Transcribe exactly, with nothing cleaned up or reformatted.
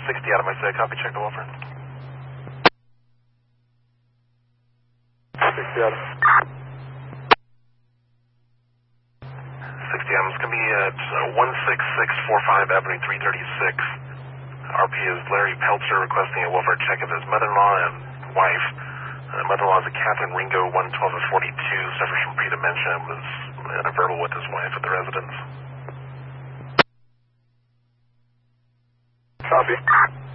sixty out of my say. Copy, check the welfare. sixty out of. sixty, I'm going to be at uh, one six six four five Avenue three thirty-six. R P is Larry Peltzer requesting a welfare check of his mother-in-law and wife. Uh, mother-in-law is a Catherine Ringo, one twelve of forty-two, suffers from pre-dementia and was in a verbal with his wife at the residence. Copy.